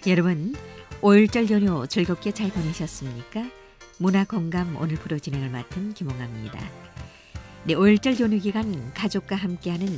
여러분, 5.1절 연휴 즐겁게 잘 보내셨습니까? 문화공감 오늘 프로 진행을 맡은 김홍아입니다. 네, 5.1절 연휴 기간 가족과 함께하는